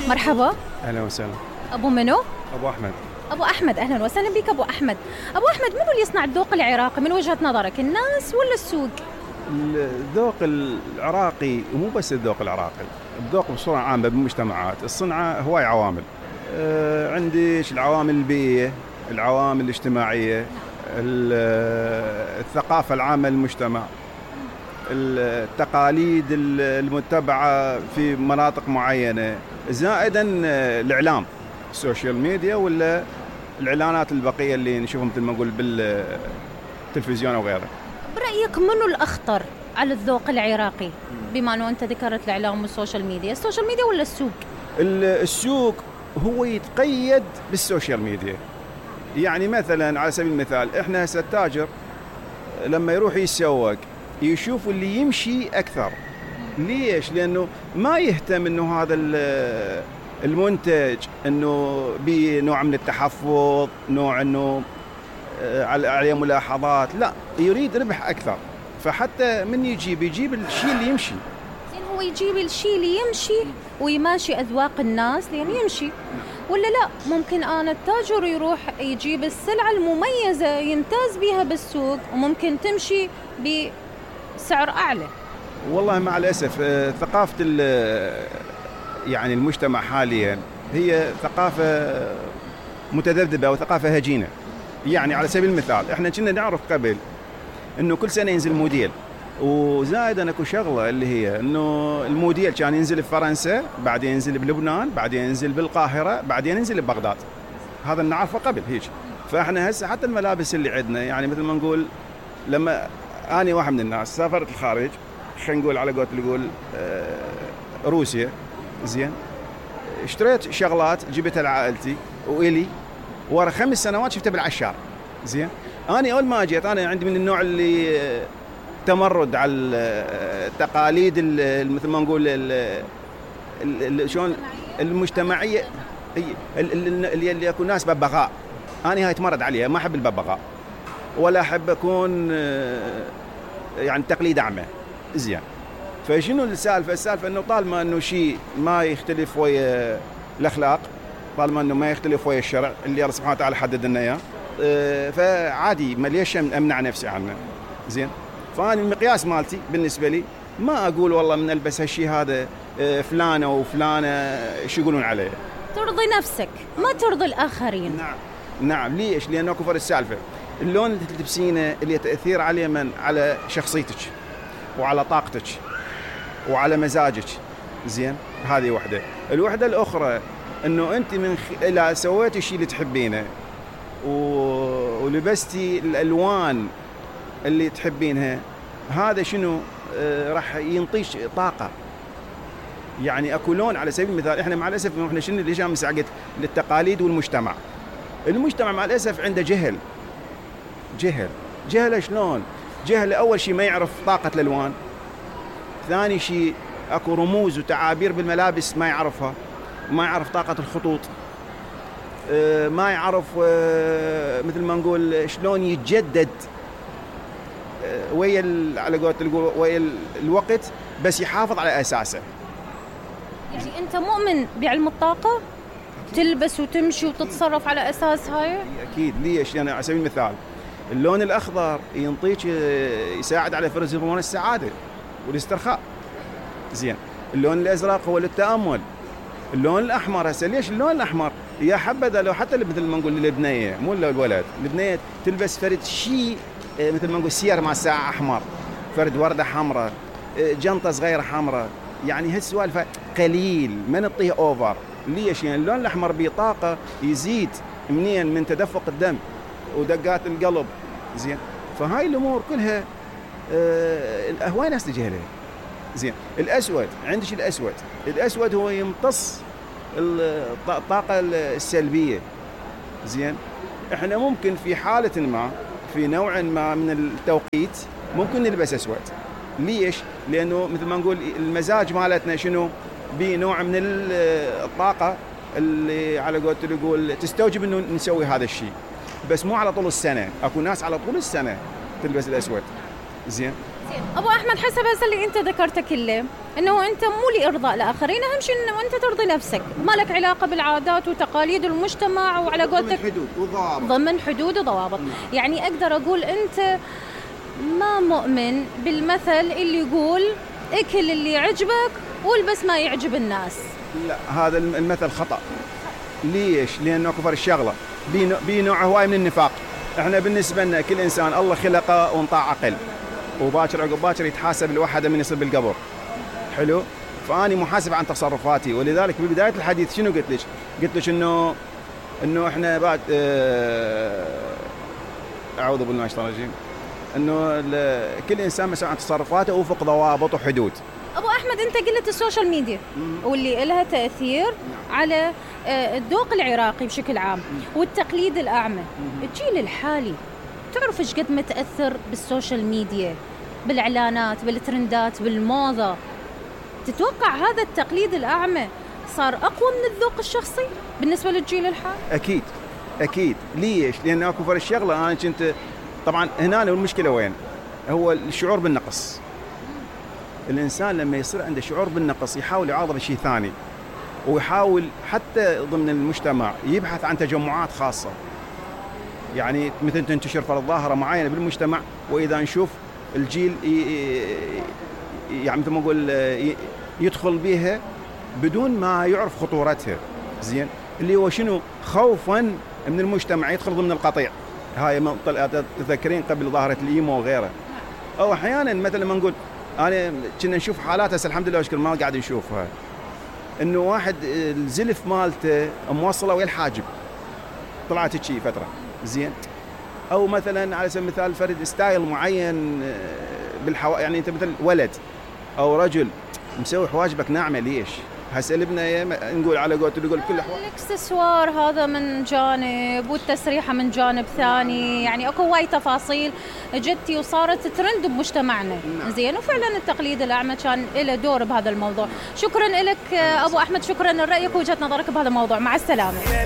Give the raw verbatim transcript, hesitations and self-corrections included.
مرحبا. أهلا وسهلا. أبو منو؟ أبو أحمد. أبو أحمد، أهلا وسهلا بك أبو أحمد. أبو أحمد، منو اللي يصنع الذوق العراقي من وجهة نظرك، الناس ولا السوق؟ الذوق العراقي ومو بس الذوق العراقي، الذوق بصورة عامة بالمجتمعات، الصنعة هواي عوامل. أه عندي العوامل البيئية، العوامل الاجتماعية، الثقافة العامة للمجتمع، التقاليد المتبعة في مناطق معينة، زائدا الإعلام، السوشيال ميديا ولا الإعلانات البقية اللي نشوفهم مثل ما نقول بالتلفزيون أو غيره. برأيك منو الأخطر على الذوق العراقي؟ بما أنه أنت ذكرت الإعلام والسوشيال ميديا، السوشيال ميديا ولا السوق؟ السوق هو يتقيد بالسوشيال ميديا. يعني مثلا على سبيل المثال احنا هسه التاجر لما يروح يتسوق يشوف اللي يمشي أكثر. ليش؟ لأنه ما يهتم أنه هذا المنتج أنه بنوع من التحفظ، نوع أنه عليه ملاحظات، لا، يريد ربح أكثر. فحتى من يجيب يجيب الشيء اللي يمشي. هو يجيب الشيء اللي يمشي ويماشي أذواق الناس لين يمشي، ولا لا ممكن أنا التاجر يروح يجيب السلعة المميزة يمتاز بها بالسوق وممكن تمشي بسعر أعلى؟ والله مع الأسف ثقافة يعني المجتمع حاليا هي ثقافة متذبذبة أو ثقافة هجينة. يعني على سبيل المثال احنا كنا نعرف قبل انه كل سنة ينزل موديل، وزائدا اكو شغلة اللي هي انه الموديل كان ينزل بفرنسا، بعدين ينزل بلبنان، بعدين ينزل بالقاهرة، بعدين ينزل ببغداد. هذا نعرفه قبل هيك. فاحنا هسه حتى الملابس اللي عندنا يعني مثل ما نقول، لما اني واحد من الناس سافرت الخارج، خلينا نقول على قولة نقول آه روسيا، زين، اشتريت شغلات جبتها لعائلتي وإلي، ورا خمس سنوات شفتها بالعشار، زين. أنا أول ما جيت أنا عندي من النوع اللي تمرد على التقاليد مثل ما نقول شلون المجتمعية، اللي اللي يكون ناس ببغاء. أنا هاي تمرد عليها، ما أحب الببغاء ولا أحب أكون يعني تقليد أعمى، زين. فشنو السالفة؟ السالفة إنه طالما إنه شيء ما يختلف ويا الأخلاق، طالما إنه ما يختلف ويا الشرع اللي الله سبحانه وتعالى حدد لنا إياه، أه فعادي، ما ليش أمنع نفسي عنه، زين. فأنا المقياس مالتي بالنسبة لي ما أقول والله من ألبس هالشيء هذا أه فلانة وفلانة شو يقولون عليه. ترضي نفسك ما ترضي الآخرين. نعم نعم. ليش؟ لأنه كفر السالفة اللون اللي تلبسينه اللي تأثير عليه من على شخصيتك وعلى طاقتك وعلى مزاجك، زين. هذه وحدة. الوحدة الأخرى إنه أنت من خ... إذا سويتي الشيء اللي تحبينه و... ولبستي الألوان اللي تحبينها، هذا شنو آه راح ينطيش طاقة. يعني أكو لون على سبيل المثال إحنا مع الأسف إحنا شنو ليش عم نسعقد للتقاليد والمجتمع. المجتمع مع الأسف عنده جهل جهل جهل شلون؟ جهل أول شيء ما يعرف طاقة الألوان، ثاني شيء اكو رموز وتعابير بالملابس ما يعرفها، ما يعرف طاقة الخطوط، ما يعرف مثل ما نقول شلون يتجدد ويا على قولة تقول ويا الوقت، بس يحافظ على أساسه. يعني أنت مؤمن بعلم الطاقة؟ تلبس وتمشي وتتصرف على أساس هاي؟ أكيد. ليش؟ يعني على سبيل المثال اللون الأخضر ينطيك يساعد على فرز هرمون السعادة والاسترخاء، زين. اللون الأزرق هو للتأمل. اللون الأحمر هسه ليش اللون الأحمر؟ يا حبذا لو حتى مثل ما نقول البنية مو الولد، البنية تلبس فرد شيء مثل ما نقول سير مع ساعة أحمر، فرد وردة حمراء، جنطة صغيرة حمراء، يعني هالسوالف قليل، ما نعطيه أوفر. ليش؟ يعني اللون الأحمر بطاقة يزيد منين من تدفق الدم ودقات القلب، زين. فهاي الأمور كلها أه هواي ناس تجهلها، زين. الأسود، عندك الأسود، الأسود هو يمتص الطاقة السلبية، زين. احنا ممكن في حالة ما في نوع ما من التوقيت ممكن نلبس أسود. ليش؟ لأنه مثل ما نقول المزاج مالتنا شنو؟ بنوع من الطاقة اللي على قولة يقول تستوجب إنه نسوي هذا الشيء، بس مو على طول السنة. أكو ناس على طول السنة تلبس الأسود، زين. ابو احمد، حسب هسه اللي انت ذكرته كله انه انت مو لارضاء الاخرين، اهم شيء انه انت ترضي نفسك، ما لك علاقه بالعادات وتقاليد المجتمع، وعلى قولتك ضمن حدود وضوابط. ضمن حدود وضوابط. يعني اقدر اقول انت ما مؤمن بالمثل اللي يقول اكل اللي يعجبك والبس ما يعجب الناس. لا، هذا المثل خطأ. ليش؟ لأنه كفر الشغلة بي نوع هواي من النفاق. احنا بالنسبة لنا كل إنسان الله خلقه وانطاع عقل، وباكر عقب باكر يتحاسب الواحد من يصير بالقبر. حلو؟ فأني محاسب عن تصرفاتي، ولذلك ببداية الحديث شنو قلت لك؟ قلت لك إنه إنه إحنا بعد اه أعوذ بالله من الشيطان الرجيم، إنه كل إنسان مسؤول عن تصرفاته وفق ضوابط وحدود. أبو أحمد، أنت قلت السوشيال ميديا واللي لها تأثير على الذوق العراقي بشكل عام والتقليد الأعمى. الجيل الحالي تعرف إيش قد متأثر بالسوشيال ميديا، بالإعلانات، بالترندات، بالموضة. تتوقع هذا التقليد الأعمى صار أقوى من الذوق الشخصي بالنسبة للجيل الحالي؟ أكيد أكيد. ليش؟ لأن أكو فرق الشغلة. أنا كنت طبعا هنا المشكلة وين؟ هو الشعور بالنقص. الإنسان لما يصير عنده شعور بالنقص يحاول يعاضد شيء ثاني، ويحاول حتى ضمن المجتمع يبحث عن تجمعات خاصة. يعني مثل تنتشر فرض ظاهرة معينة بالمجتمع، وإذا نشوف الجيل يعني مثل ما أقول يدخل بها بدون ما يعرف خطورتها. زين، اللي هو شنو؟ خوفا من المجتمع يدخل ضمن القطيع. هاي تذكرين قبل ظاهرة الإيمو وغيره. أو أحيانا مثل ما نقول أنا كنا نشوف حالات، هسه الحمد لله وشكر ما قاعد نشوفها، إنه واحد الزلف مالته موصلة ويا الحاجب، طلعت شيء فترة. زين، أو مثلا على سبيل المثال فرد ستايل معين بالحوا، يعني أنت مثل ولد أو رجل مسوي حواجبك ناعمة، ليش؟ هسه لبنا نقول على قولته يقول كل حواجب. الاكسسوار هذا من جانب والتسريحة من جانب ثاني، يعني اكو وايد تفاصيل جتي وصارت ترند بمجتمعنا. زين، وفعلا التقليد الأعمى كان له دور بهذا الموضوع. شكرا لك أبو أحمد، شكرا لرأيك ووجهة نظرك بهذا الموضوع. مع السلامة.